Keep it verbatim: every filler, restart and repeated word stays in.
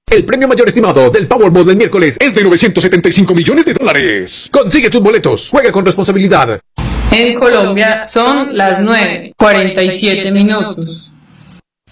El premio mayor estimado del Powerball del miércoles es de novecientos setenta y cinco millones de dólares. Consigue tus boletos. Juega con responsabilidad. En Colombia son las nueve, cuarenta y siete minutos.